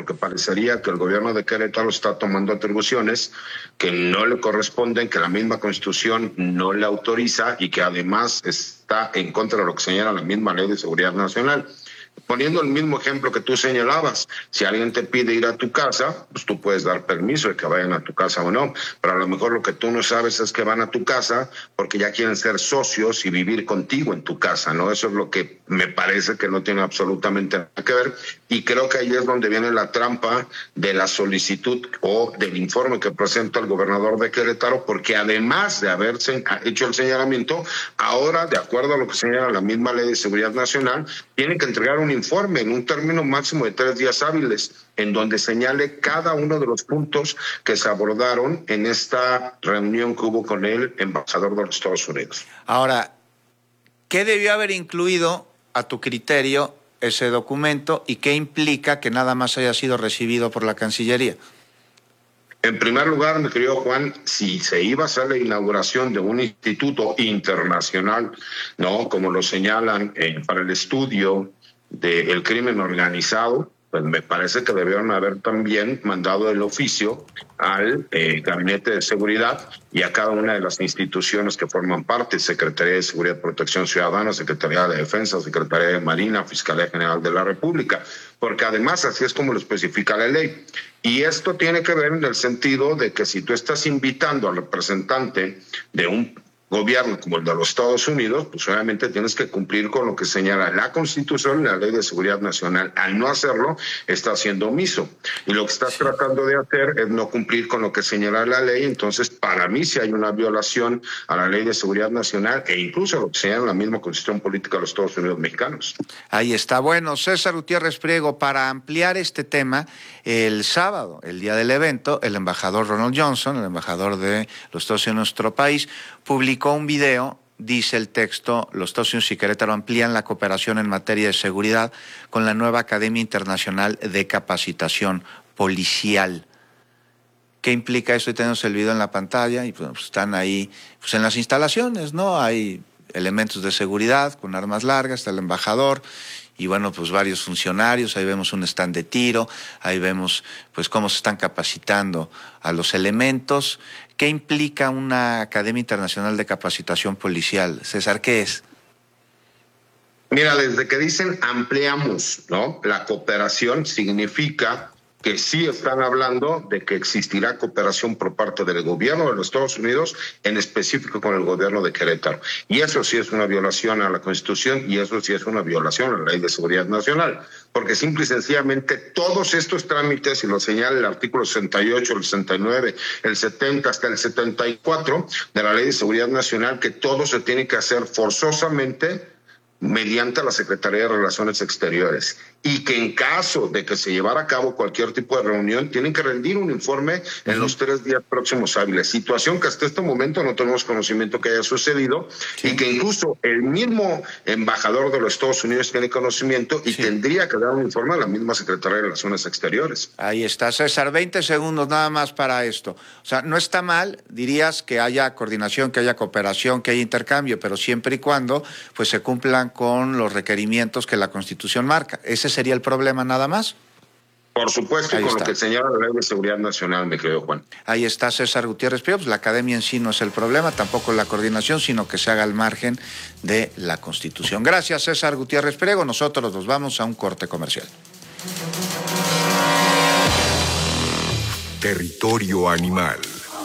porque parecería que el gobierno de Querétaro está tomando atribuciones que no le corresponden, que la misma Constitución no le autoriza y que además está en contra de lo que señala la misma Ley de Seguridad Nacional. Poniendo el mismo ejemplo que tú señalabas, si alguien te pide ir a tu casa, pues tú puedes dar permiso de que vayan a tu casa o no, pero a lo mejor lo que tú no sabes es que van a tu casa porque ya quieren ser socios y vivir contigo en tu casa, ¿no? Eso es lo que me parece que no tiene absolutamente nada que ver, y creo que ahí es donde viene la trampa de la solicitud o del informe que presenta el gobernador de Querétaro, porque además de haberse hecho el señalamiento, ahora, de acuerdo a lo que señala la misma Ley de Seguridad Nacional, tiene que entregar un informe en un término máximo de 3 días hábiles, en donde señale cada uno de los puntos que se abordaron en esta reunión que hubo con el embajador de los Estados Unidos. Ahora, ¿qué debió haber incluido, a tu criterio, ese documento y qué implica que nada más haya sido recibido por la Cancillería? En primer lugar, mi querido Juan, si se iba a hacer la inauguración de un instituto internacional, ¿no?, como lo señalan para el estudio del crimen organizado, pues me parece que debieron haber también mandado el oficio al Gabinete de Seguridad y a cada una de las instituciones que forman parte: Secretaría de Seguridad y Protección Ciudadana, Secretaría de Defensa, Secretaría de Marina, Fiscalía General de la República, porque además así es como lo especifica la ley. Y esto tiene que ver en el sentido de que si tú estás invitando al representante de un gobierno como el de los Estados Unidos, pues obviamente tienes que cumplir con lo que señala la Constitución y la Ley de Seguridad Nacional. Al no hacerlo, estás siendo omiso. Y lo que estás tratando de hacer es no cumplir con lo que señala la ley. Entonces, para mí sí hay una violación a la Ley de Seguridad Nacional e incluso a lo que señala la misma Constitución Política de los Estados Unidos Mexicanos. Ahí está. Bueno, César Gutiérrez Priego, para ampliar este tema, el sábado, el día del evento, el embajador Ronald Johnson, el embajador de los Estados Unidos en nuestro país, publicó un video. Dice el texto: los Estados Unidos y Querétaro amplían la cooperación en materia de seguridad con la nueva Academia Internacional de Capacitación Policial. ¿Qué implica esto? Y tenemos el video en la pantalla y pues están ahí pues en las instalaciones, ¿no? Hay elementos de seguridad con armas largas, está el embajador y bueno, pues varios funcionarios. Ahí vemos un stand de tiro, ahí vemos pues cómo se están capacitando a los elementos. ¿Qué implica una Academia Internacional de Capacitación Policial? César, ¿qué es? Mira, desde que dicen ampliamos, ¿no?, la cooperación, significa que sí están hablando de que existirá cooperación por parte del gobierno de los Estados Unidos, en específico con el gobierno de Querétaro. Y eso sí es una violación a la Constitución y eso sí es una violación a la Ley de Seguridad Nacional, porque simple y sencillamente todos estos trámites, y lo señala el artículo 68, el 69, el 70 hasta el 74 de la Ley de Seguridad Nacional, que todo se tiene que hacer forzosamente mediante la Secretaría de Relaciones Exteriores, y que en caso de que se llevara a cabo cualquier tipo de reunión, tienen que rendir un informe en los 3 días próximos hábiles, situación que hasta este momento no tenemos conocimiento que haya sucedido, y que incluso el mismo embajador de los Estados Unidos tiene conocimiento y tendría que dar un informe a la misma Secretaría de Relaciones Exteriores. Ahí está, César, 20 segundos nada más para esto. O sea, no está mal, dirías, que haya coordinación, que haya cooperación, que haya intercambio, pero siempre y cuando pues se cumplan con los requerimientos que la Constitución marca. ¿Ese sería el problema nada más? Por supuesto, con lo que señala la Ley de Seguridad Nacional, mi querido Juan. Ahí está César Gutiérrez Priego. Pues la academia en sí no es el problema, tampoco la coordinación, sino que se haga al margen de la Constitución. Gracias, César Gutiérrez Priego. Nosotros nos vamos a un corte comercial. Territorio Animal.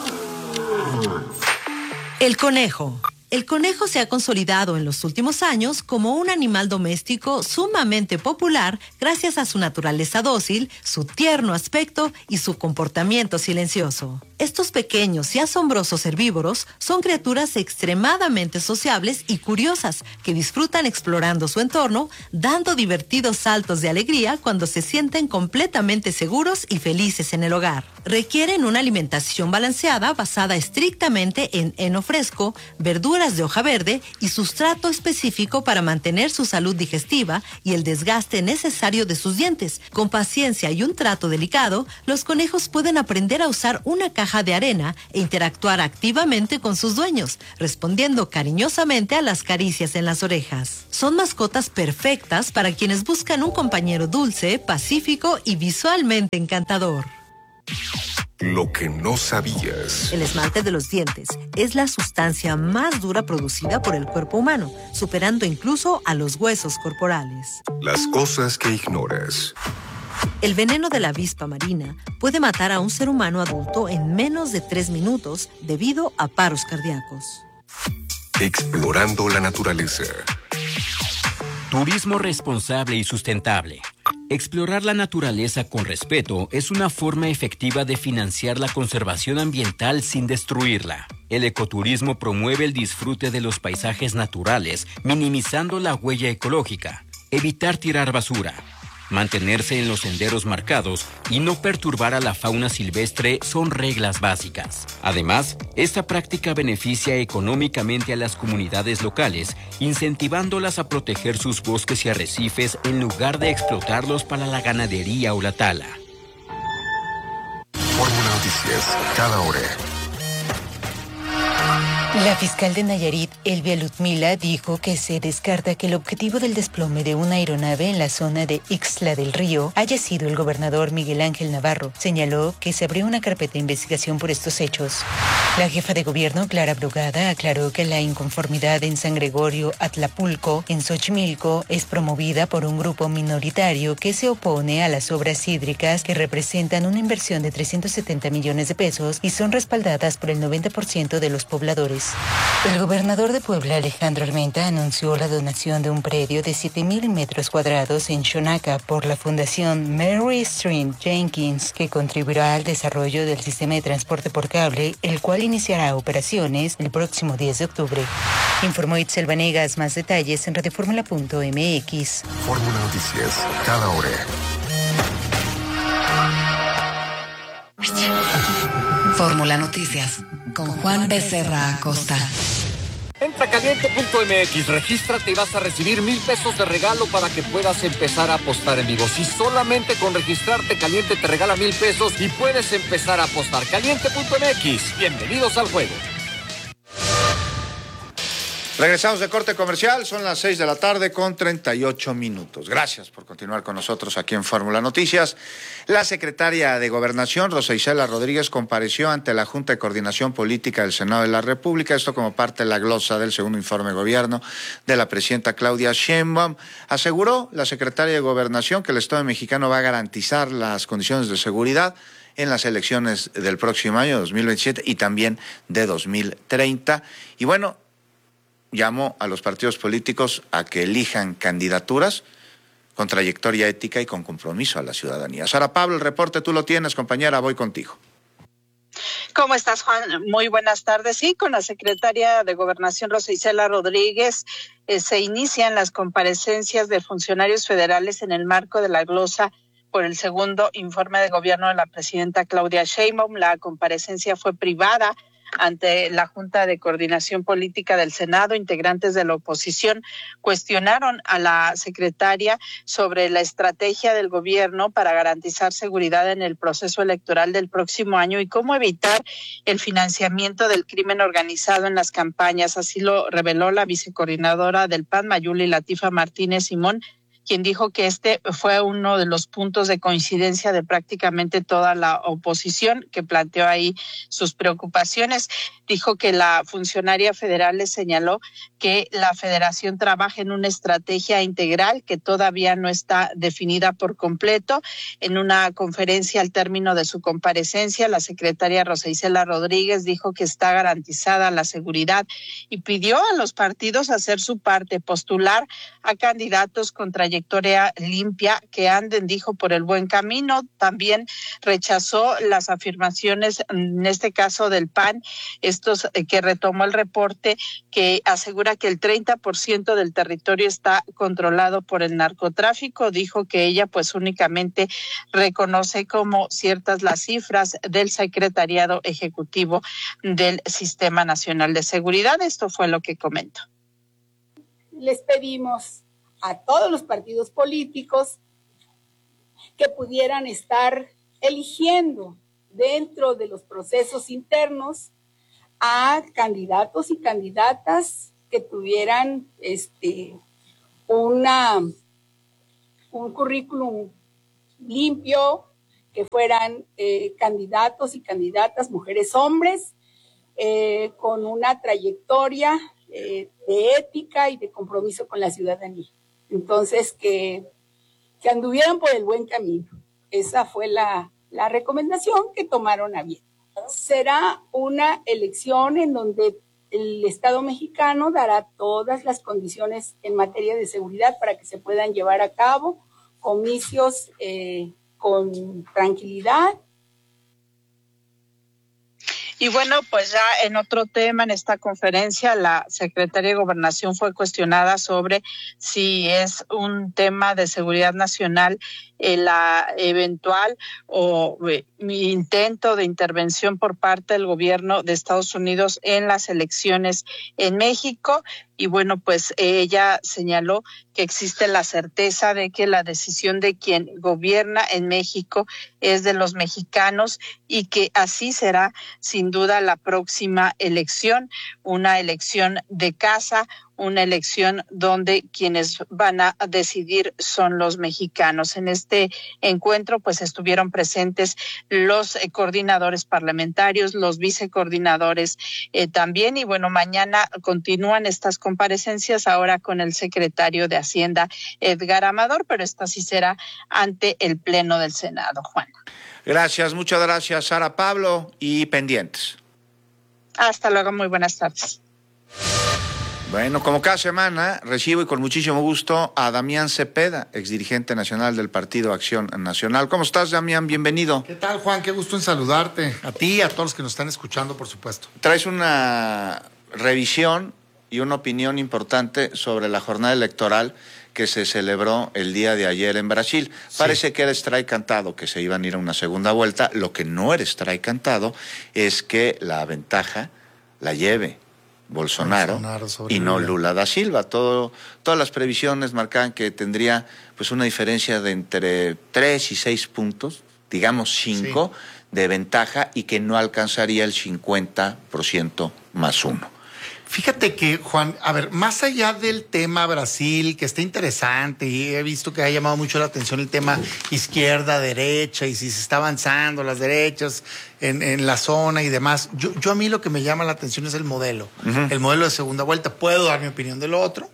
El conejo. El conejo se ha consolidado en los últimos años como un animal doméstico sumamente popular gracias a su naturaleza dócil, su tierno aspecto y su comportamiento silencioso. Estos pequeños y asombrosos herbívoros son criaturas extremadamente sociables y curiosas que disfrutan explorando su entorno, dando divertidos saltos de alegría cuando se sienten completamente seguros y felices en el hogar. Requieren una alimentación balanceada basada estrictamente en heno fresco, verduras de hoja verde y sustrato específico para mantener su salud digestiva y el desgaste necesario de sus dientes. Con paciencia y un trato delicado, los conejos pueden aprender a usar una caja caja de arena e interactuar activamente con sus dueños, respondiendo cariñosamente a las caricias en las orejas. Son mascotas perfectas para quienes buscan un compañero dulce, pacífico y visualmente encantador. Lo que no sabías. El esmalte de los dientes es la sustancia más dura producida por el cuerpo humano, superando incluso a los huesos corporales. Las cosas que ignoras. El veneno de la avispa marina puede matar a un ser humano adulto en menos de 3 minutos debido a paros cardíacos. Explorando la naturaleza. Turismo responsable y sustentable. Explorar la naturaleza con respeto es una forma efectiva de financiar la conservación ambiental sin destruirla. El ecoturismo promueve el disfrute de los paisajes naturales, minimizando la huella ecológica. Evitar tirar basura. Mantenerse en los senderos marcados y no perturbar a la fauna silvestre son reglas básicas. Además, esta práctica beneficia económicamente a las comunidades locales, incentivándolas a proteger sus bosques y arrecifes en lugar de explotarlos para la ganadería o la tala. Fórmula Noticias, cada hora. La fiscal de Nayarit, Elvia Ludmila, dijo que se descarta que el objetivo del desplome de una aeronave en la zona de Ixtla del Río haya sido el gobernador Miguel Ángel Navarro. Señaló que se abrió una carpeta de investigación por estos hechos. La jefa de gobierno, Clara Brugada, aclaró que la inconformidad en San Gregorio Atlapulco, en Xochimilco, es promovida por un grupo minoritario que se opone a las obras hídricas que representan una inversión de 370 millones de pesos y son respaldadas por el 90% de los pobladores. El gobernador de Puebla, Alejandro Armenta, anunció la donación de un predio de 7,000 metros cuadrados en Xonaca por la Fundación Mary Stream Jenkins, que contribuirá al desarrollo del sistema de transporte por cable, el cual iniciará operaciones el próximo 10 de octubre. Informó Itzel Vanegas. Más detalles en radioformula.mx. Fórmula Noticias, cada hora. Fórmula Noticias, con Juan Becerra Acosta. Entra a caliente.mx, regístrate y vas a recibir 1,000 pesos de regalo para que puedas empezar a apostar en vivo. Si solamente con registrarte, Caliente te regala 1,000 pesos y puedes empezar a apostar. Caliente.mx, bienvenidos al juego. Regresamos de corte comercial, son las 6 de la tarde con 38 minutos. Gracias por continuar con nosotros aquí en Fórmula Noticias. La secretaria de Gobernación, Rosa Isela Rodríguez, compareció ante la Junta de Coordinación Política del Senado de la República, esto como parte de la glosa del segundo informe de gobierno de la presidenta Claudia Sheinbaum. Aseguró la secretaria de Gobernación que el Estado mexicano va a garantizar las condiciones de seguridad en las elecciones del próximo año, 2027, y también de 2030. Y bueno, llamó a los partidos políticos a que elijan candidaturas con trayectoria ética y con compromiso a la ciudadanía. Sara Pablo, el reporte tú lo tienes, compañera, voy contigo. ¿Cómo estás, Juan? Muy buenas tardes. Sí, con la secretaria de Gobernación, Rosa Isela Rodríguez, se inician las comparecencias de funcionarios federales en el marco de la glosa por el segundo informe de gobierno de la presidenta Claudia Sheinbaum. La comparecencia fue privada ante la Junta de Coordinación Política del Senado. Integrantes de la oposición cuestionaron a la secretaria sobre la estrategia del gobierno para garantizar seguridad en el proceso electoral del próximo año y cómo evitar el financiamiento del crimen organizado en las campañas. Así lo reveló la vicecoordinadora del PAN, Mayuli Latifa Martínez Simón, quien dijo que este fue uno de los puntos de coincidencia de prácticamente toda la oposición, que planteó ahí sus preocupaciones. Dijo que la funcionaria federal le señaló que la federación trabaja en una estrategia integral que todavía no está definida por completo. En una conferencia al término de su comparecencia, la secretaria Rosa Isela Rodríguez dijo que está garantizada la seguridad y pidió a los partidos hacer su parte, postular a candidatos con trayectoria limpia que anden, dijo, por el buen camino. También rechazó las afirmaciones, en este caso del PAN, estos que retomó el reporte, que asegura que el 30% del territorio está controlado por el narcotráfico. Dijo que ella pues únicamente reconoce como ciertas las cifras del Secretariado Ejecutivo del Sistema Nacional de Seguridad. Esto fue lo que comentó. Les pedimos a todos los partidos políticos que pudieran estar eligiendo dentro de los procesos internos a candidatos y candidatas que tuvieran un currículum limpio, que fueran candidatos y candidatas, mujeres, hombres, con una trayectoria de ética y de compromiso con la ciudadanía. Entonces, que anduvieran por el buen camino. Esa fue la recomendación que tomaron a bien. Será una elección en donde el Estado mexicano dará todas las condiciones en materia de seguridad para que se puedan llevar a cabo comicios con tranquilidad. Y bueno, pues ya en otro tema, en esta conferencia, la secretaria de Gobernación fue cuestionada sobre si es un tema de seguridad nacional la eventual o intento de intervención por parte del gobierno de Estados Unidos en las elecciones en México. Y bueno, pues ella señaló que existe la certeza de que la decisión de quien gobierna en México es de los mexicanos y que así será sin duda la próxima elección, una elección de casa, una elección donde quienes van a decidir son los mexicanos. En este encuentro pues estuvieron presentes los coordinadores parlamentarios, los vicecoordinadores también, y bueno, mañana continúan estas comparecencias ahora con el secretario de Hacienda, Edgar Amador, pero esta sí será ante el Pleno del Senado, Juan. Gracias, muchas gracias, Sara Pablo, y pendientes. Hasta luego, muy buenas tardes. Bueno, como cada semana, recibo y con muchísimo gusto a Damián Cepeda, exdirigente nacional del Partido Acción Nacional. ¿Cómo estás, Damián? Bienvenido. ¿Qué tal, Juan? Qué gusto en saludarte. A ti y a todos los que nos están escuchando, por supuesto. Traes una revisión y una opinión importante sobre la jornada electoral que se celebró el día de ayer en Brasil. Sí. Parece que era strike cantado, que se iban a ir a una segunda vuelta. Lo que no era strike cantado es que la ventaja la lleve Bolsonaro y no Lula da Silva. Todas las previsiones marcaban que tendría pues una diferencia de entre 3 y 6 puntos, digamos 5, de ventaja, y que no alcanzaría el 50% más 1. Fíjate que, Juan, a ver, más allá del tema Brasil, que está interesante, y he visto que ha llamado mucho la atención el tema izquierda-derecha, y si se está avanzando las derechas en la zona y demás, yo a mí lo que me llama la atención es el modelo, el modelo de segunda vuelta. Puedo dar mi opinión del otro.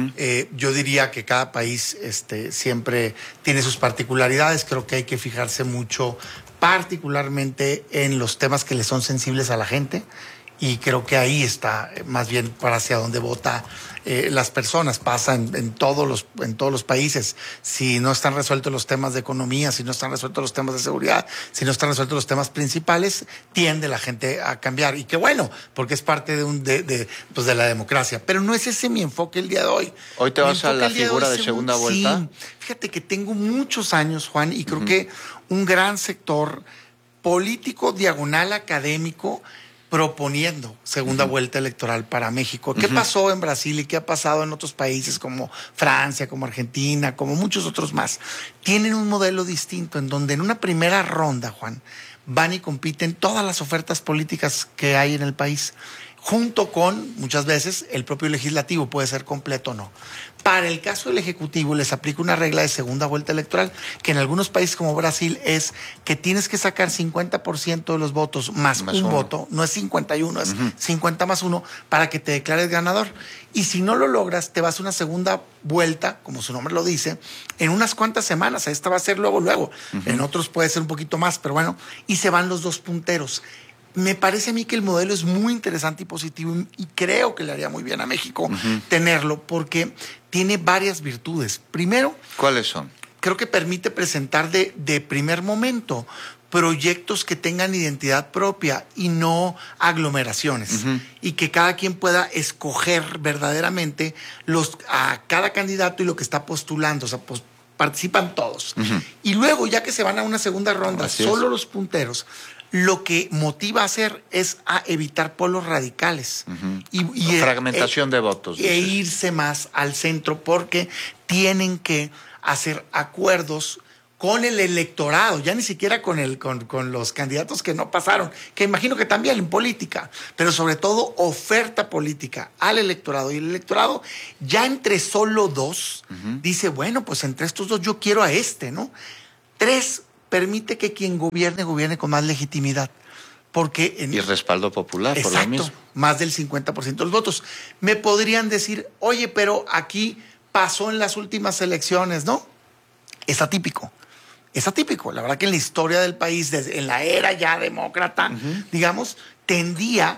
Yo diría que cada país siempre tiene sus particularidades. Creo que hay que fijarse mucho, particularmente en los temas que le son sensibles a la gente. Y creo que ahí está más bien para hacia donde vota las personas. Pasa en todos los países. Si no están resueltos los temas de economía, si no están resueltos los temas de seguridad, si no están resueltos los temas principales, tiende la gente a cambiar. Y qué bueno, porque es parte de la democracia. Pero no es ese mi enfoque el día de hoy. ¿Hoy te vas a la figura de segunda vuelta? Sí. Fíjate que tengo muchos años, Juan, y creo que un gran sector político, diagonal académico, proponiendo segunda vuelta electoral para México. ¿Qué pasó en Brasil y qué ha pasado en otros países como Francia, como Argentina, como muchos otros más? Tienen un modelo distinto en donde en una primera ronda, Juan, van y compiten todas las ofertas políticas que hay en el país, junto con, muchas veces, el propio legislativo, puede ser completo o no. Para el caso del Ejecutivo les aplica una regla de segunda vuelta electoral, que en algunos países como Brasil es que tienes que sacar 50% de los votos más un voto, no es 51, es 50 más 1, para que te declares ganador. Y si no lo logras, te vas a una segunda vuelta, como su nombre lo dice, en unas cuantas semanas. Esta va a ser luego. En otros puede ser un poquito más, pero bueno, y se van los dos punteros. Me parece a mí que el modelo es muy interesante y positivo, y creo que le haría muy bien a México tenerlo, porque tiene varias virtudes. Primero, ¿cuáles son? Creo que permite presentar de primer momento proyectos que tengan identidad propia y no aglomeraciones, y que cada quien pueda escoger verdaderamente a cada candidato y lo que está postulando. O sea, participan todos. Y luego, ya que se van a una segunda ronda, solo los punteros, lo que motiva a hacer es a evitar polos radicales y fragmentación de votos. E irse más al centro, porque tienen que hacer acuerdos con el electorado, ya ni siquiera con los candidatos que no pasaron, que imagino que también en política, pero sobre todo oferta política al electorado. Y el electorado ya entre solo dos dice, bueno, pues entre estos dos yo quiero a este, ¿no? 3, permite que quien gobierne con más legitimidad. Porque y respaldo popular, exacto, por lo mismo. Más del 50% de los votos. Me podrían decir, oye, pero aquí pasó en las últimas elecciones, ¿no? Es atípico. Es atípico. La verdad que en la historia del país, desde en la era ya demócrata, digamos, tendía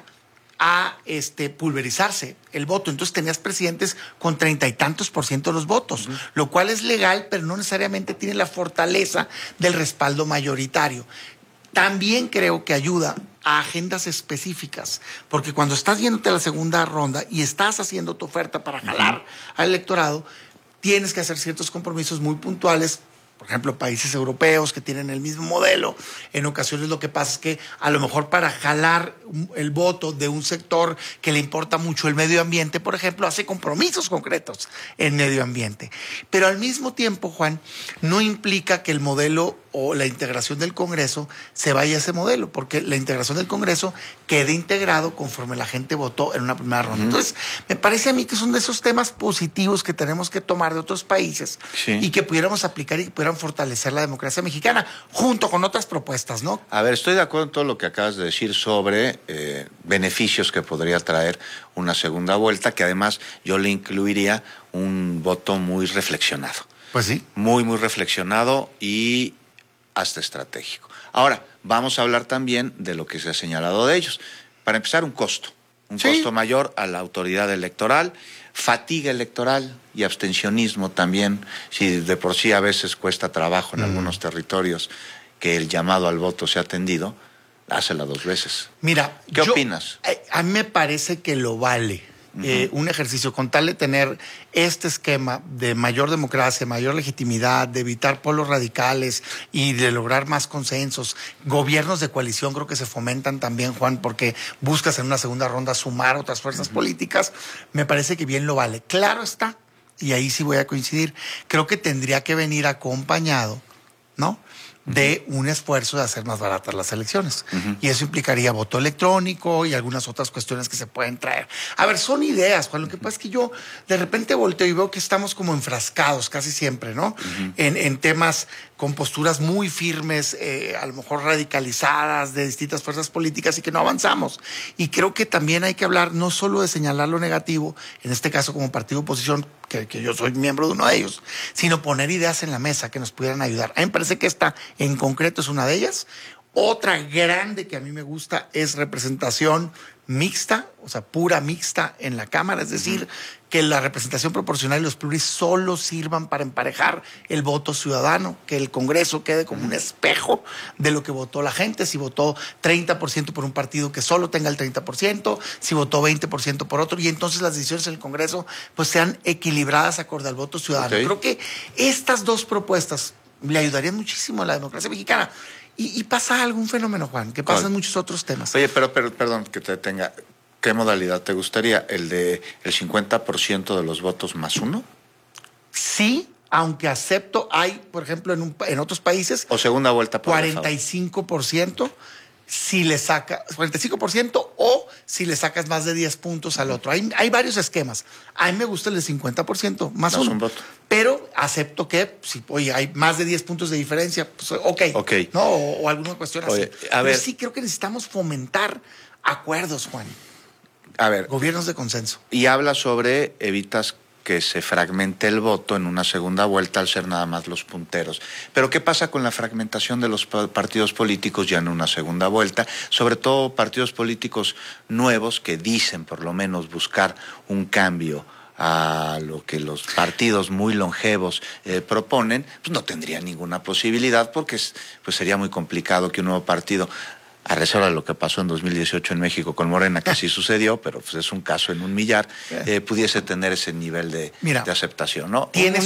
a pulverizarse el voto. Entonces tenías presidentes con 30 y tantos % de los votos, lo cual es legal, pero no necesariamente tiene la fortaleza del respaldo mayoritario. También creo que ayuda a agendas específicas, porque cuando estás yéndote a la segunda ronda y estás haciendo tu oferta para jalar al electorado, tienes que hacer ciertos compromisos muy puntuales. Por ejemplo, países europeos que tienen el mismo modelo, en ocasiones lo que pasa es que a lo mejor para jalar el voto de un sector que le importa mucho el medio ambiente, por ejemplo, hace compromisos concretos en medio ambiente. Pero al mismo tiempo, Juan, no implica que el modelo o la integración del Congreso se vaya a ese modelo, porque la integración del Congreso quede integrado conforme la gente votó en una primera ronda. Entonces, me parece a mí que son de esos temas positivos que tenemos que tomar de otros países y que pudiéramos aplicar y que pudieran fortalecer la democracia mexicana, junto con otras propuestas, ¿no? A ver, estoy de acuerdo en todo lo que acabas de decir sobre beneficios que podría traer una segunda vuelta, que además yo le incluiría un voto muy reflexionado. Pues sí. Muy, muy reflexionado y hasta estratégico. Ahora, vamos a hablar también de lo que se ha señalado de ellos. Para empezar, un costo mayor a la autoridad electoral, fatiga electoral y abstencionismo también, si de por sí a veces cuesta trabajo en algunos territorios que el llamado al voto sea atendido, hácela 2 veces. Mira, ¿qué opinas? A mí me parece que lo vale. Un ejercicio con tal de tener este esquema de mayor democracia, mayor legitimidad, de evitar polos radicales y de lograr más consensos. Gobiernos de coalición creo que se fomentan también, Juan, porque buscas en una segunda ronda sumar otras fuerzas políticas. Me parece que bien lo vale. Claro está, y ahí sí voy a coincidir, creo que tendría que venir acompañado, ¿no?, de un esfuerzo de hacer más baratas las elecciones. Y eso implicaría voto electrónico y algunas otras cuestiones que se pueden traer. A ver, son ideas, Juan. Lo que pasa es que yo de repente volteo y veo que estamos como enfrascados casi siempre, ¿no? En temas con posturas muy firmes, a lo mejor radicalizadas de distintas fuerzas políticas y que no avanzamos. Y creo que también hay que hablar no solo de señalar lo negativo, en este caso como partido de oposición, que yo soy miembro de uno de ellos, sino poner ideas en la mesa que nos pudieran ayudar. A mí me parece que esta en concreto es una de ellas. Otra grande que a mí me gusta es representación mixta, o sea, pura mixta en la Cámara, es decir, que la representación proporcional y los pluris solo sirvan para emparejar el voto ciudadano, que el Congreso quede como un espejo de lo que votó la gente, si votó 30% por un partido que solo tenga el 30%, si votó 20% por otro, y entonces las decisiones en el Congreso pues sean equilibradas acorde al voto ciudadano. Creo que estas 2 propuestas le ayudarían muchísimo a la democracia mexicana. Y pasa algún fenómeno, Juan, que pasa en muchos otros temas. Oye, pero perdón que te detenga. ¿Qué modalidad te gustaría? ¿El de el 50% de los votos más 1? Sí, aunque acepto, hay, por ejemplo, en otros países... O segunda vuelta por 45%. Si le saca 45% o si le sacas más de 10 puntos al otro. Hay varios esquemas. A mí me gusta el de 50%, más 1. Un voto. Pero acepto que, si hay más de 10 puntos de diferencia, pues ok. ¿No? O alguna cuestión así. Pero sí creo que necesitamos fomentar acuerdos, Juan. A ver. Gobiernos de consenso. Y habla sobre evitas que se fragmente el voto en una segunda vuelta al ser nada más los punteros. Pero ¿qué pasa con la fragmentación de los partidos políticos ya en una segunda vuelta? Sobre todo partidos políticos nuevos que dicen por lo menos buscar un cambio a lo que los partidos muy longevos proponen, pues no tendría ninguna posibilidad porque pues sería muy complicado que un nuevo partido, a reserva de lo que pasó en 2018 en México con Morena, que sí sucedió, pero pues es un caso en un millar, pudiese tener ese nivel de aceptación, ¿no? Tiene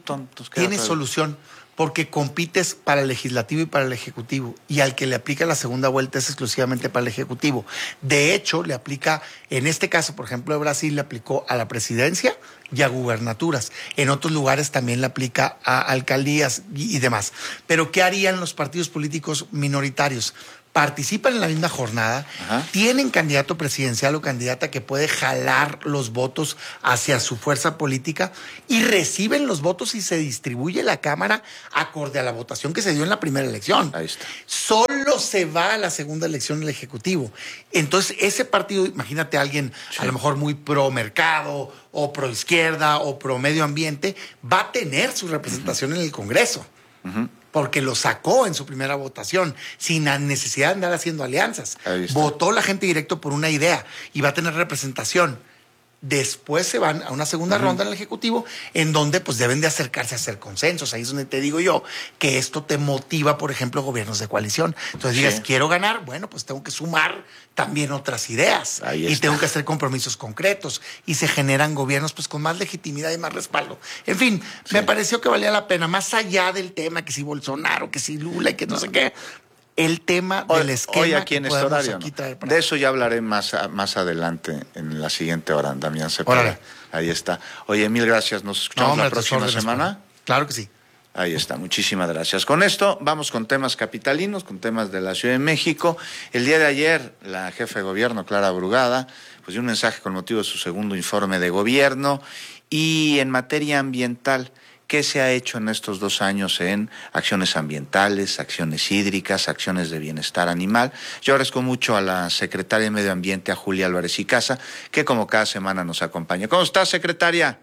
solución, porque compites para el legislativo y para el ejecutivo, y al que le aplica la segunda vuelta es exclusivamente para el ejecutivo. De hecho, le aplica, en este caso, por ejemplo, de Brasil, le aplicó a la presidencia y a gubernaturas. En otros lugares también la aplica a alcaldías y demás. Pero ¿qué harían los partidos políticos minoritarios? Participan en la misma jornada, tienen candidato presidencial o candidata que puede jalar los votos hacia su fuerza política y reciben los votos y se distribuye la Cámara acorde a la votación que se dio en la primera elección. Ahí está. Solo se va a la segunda elección el Ejecutivo. Entonces, ese partido, imagínate a alguien a lo mejor muy pro mercado o pro izquierda o pro medio ambiente, va a tener su representación en el Congreso. Porque lo sacó en su primera votación, sin la necesidad de andar haciendo alianzas. Votó la gente directo por una idea y va a tener representación. Después se van a una segunda ronda en el Ejecutivo, en donde pues deben de acercarse a hacer consensos. Ahí es donde te digo yo que esto te motiva, por ejemplo, gobiernos de coalición. Entonces digas, quiero ganar, bueno, pues tengo que sumar también otras ideas. Y tengo que hacer compromisos concretos. Y se generan gobiernos pues con más legitimidad y más respaldo. En fin, me pareció que valía la pena, más allá del tema que si Bolsonaro, que si Lula y que no sé qué, el tema del esquema. Hoy aquí en este horario, ¿no? De eso ya hablaré más adelante en la siguiente hora, Damián Cepeda. Órale. Ahí está. Oye, mil gracias. Nos escuchamos la próxima semana. Claro que sí. Ahí está, muchísimas gracias. Con esto vamos con temas capitalinos, con temas de la Ciudad de México. El día de ayer, la jefa de gobierno, Clara Brugada, pues dio un mensaje con motivo de su segundo informe de gobierno. Y en materia ambiental, ¿qué se ha hecho en estos 2 años en acciones ambientales, acciones hídricas, acciones de bienestar animal? Yo agradezco mucho a la secretaria de Medio Ambiente, a Julia Álvarez y Casa, que como cada semana nos acompaña. ¿Cómo estás, secretaria?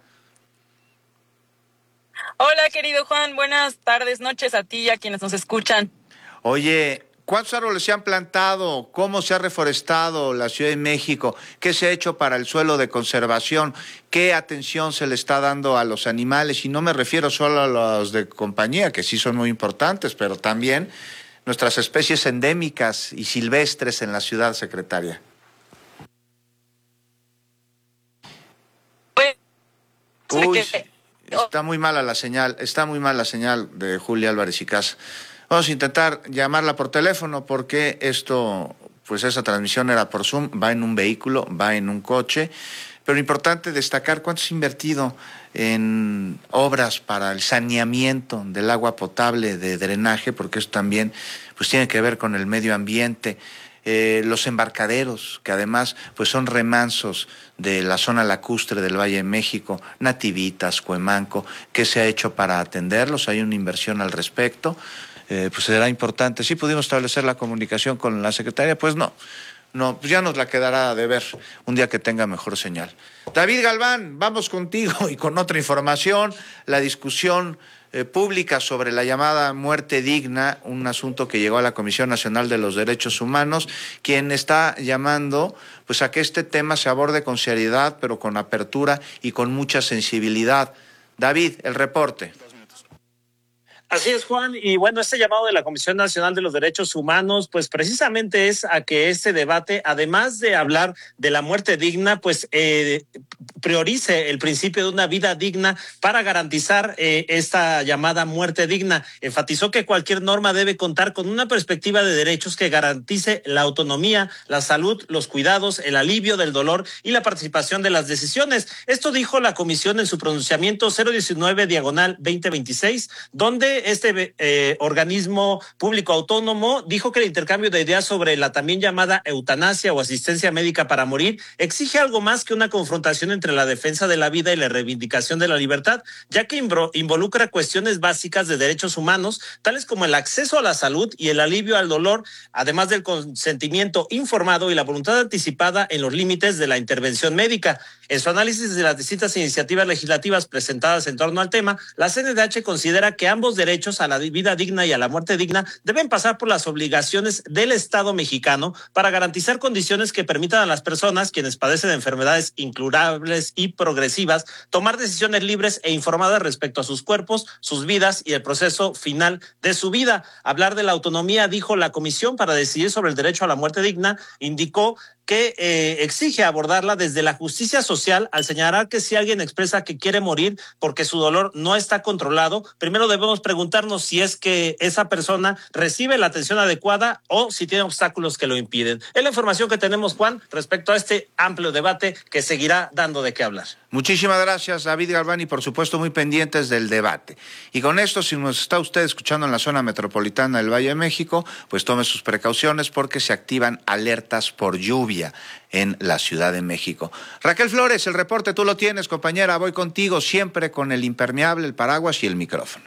Hola, querido Juan. Buenas tardes, noches a ti y a quienes nos escuchan. Oye, ¿cuántos árboles se han plantado? ¿Cómo se ha reforestado la Ciudad de México? ¿Qué se ha hecho para el suelo de conservación? ¿Qué atención se le está dando a los animales? Y no me refiero solo a los de compañía, que sí son muy importantes, pero también nuestras especies endémicas y silvestres en la ciudad, secretaria. Uy, está muy mala la señal de Julia Álvarez y Casa. Vamos a intentar llamarla por teléfono porque esa transmisión era por Zoom, va en un vehículo, va en un coche, pero importante destacar cuánto se ha invertido en obras para el saneamiento del agua potable de drenaje, porque eso también pues tiene que ver con el medio ambiente. Los embarcaderos, que además pues son remansos de la zona lacustre del Valle de México, Nativitas, Cuemanco, ¿qué se ha hecho para atenderlos? Hay una inversión al respecto. Pues será importante. ¿Sí pudimos establecer la comunicación con la secretaria? Pues no, pues ya nos la quedará de ver un día que tenga mejor señal. David Galván, vamos contigo y con otra información, la discusión pública sobre la llamada muerte digna, un asunto que llegó a la Comisión Nacional de los Derechos Humanos, quien está llamando pues a que este tema se aborde con seriedad, pero con apertura y con mucha sensibilidad. David, el reporte. Así es, Juan, y bueno, este llamado de la Comisión Nacional de los Derechos Humanos, pues precisamente es a que este debate, además de hablar de la muerte digna, pues priorice el principio de una vida digna para garantizar esta llamada muerte digna. Enfatizó que cualquier norma debe contar con una perspectiva de derechos que garantice la autonomía, la salud, los cuidados, el alivio del dolor y la participación de las decisiones. Esto dijo la Comisión en su pronunciamiento 019/2026, donde este organismo público autónomo dijo que el intercambio de ideas sobre la también llamada eutanasia o asistencia médica para morir exige algo más que una confrontación entre la defensa de la vida y la reivindicación de la libertad, ya que involucra cuestiones básicas de derechos humanos, tales como el acceso a la salud y el alivio al dolor, además del consentimiento informado y la voluntad anticipada en los límites de la intervención médica. En su análisis de las distintas iniciativas legislativas presentadas en torno al tema, la CNDH considera que ambos derechos a la vida digna y a la muerte digna deben pasar por las obligaciones del Estado mexicano para garantizar condiciones que permitan a las personas quienes padecen de enfermedades incurables y progresivas tomar decisiones libres e informadas respecto a sus cuerpos, sus vidas y el proceso final de su vida. Hablar de la autonomía, dijo la comisión, para decidir sobre el derecho a la muerte digna, indicó que exige abordarla desde la justicia social al señalar que si alguien expresa que quiere morir porque su dolor no está controlado, primero debemos preguntarnos si es que esa persona recibe la atención adecuada o si tiene obstáculos que lo impiden. Es la información que tenemos, Juan, respecto a este amplio debate que seguirá dando de qué hablar. Muchísimas gracias, David Galván, y por supuesto muy pendientes del debate. Y con esto, si nos está usted escuchando en la zona metropolitana del Valle de México, pues tome sus precauciones porque se activan alertas por lluvia en la Ciudad de México. Raquel Flores, el reporte tú lo tienes, compañera, voy contigo siempre con el impermeable, el paraguas y el micrófono.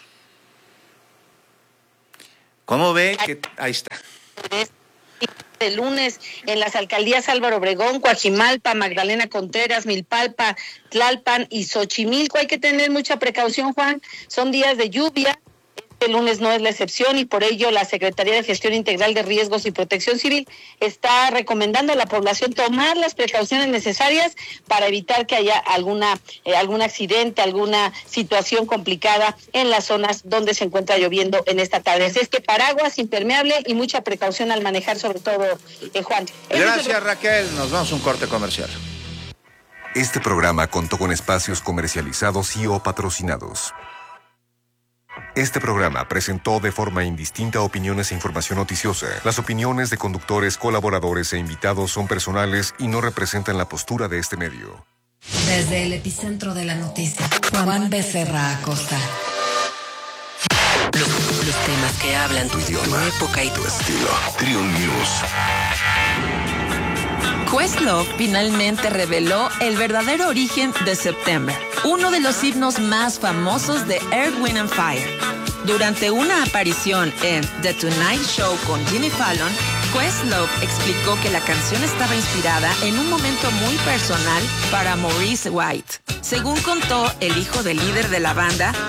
¿Cómo ve que ahí está? El lunes en las alcaldías Álvaro Obregón, Coajimalpa, Magdalena Contreras, Milpalpa, Tlalpan y Xochimilco. Hay que tener mucha precaución, Juan. Son días de lluvia. Este lunes no es la excepción y por ello la Secretaría de Gestión Integral de Riesgos y Protección Civil está recomendando a la población tomar las precauciones necesarias para evitar que haya algún accidente, alguna situación complicada en las zonas donde se encuentra lloviendo en esta tarde. Así es que paraguas, impermeable y mucha precaución al manejar, sobre todo, Juan. Gracias, Raquel. Nos vamos a un corte comercial. Este programa contó con espacios comercializados y o patrocinados. Este programa presentó de forma indistinta opiniones e información noticiosa. Las opiniones de conductores, colaboradores e invitados son personales y no representan la postura de este medio. Desde el epicentro de la noticia, Juan Becerra Acosta. Los temas que hablan tu idioma, época y tu estilo. Triun News. Questlove finalmente reveló el verdadero origen de September, uno de los himnos más famosos de Earth, Wind and Fire. Durante una aparición en The Tonight Show con Jimmy Fallon, Questlove explicó que la canción estaba inspirada en un momento muy personal para Maurice White. Según contó el hijo del líder de la banda,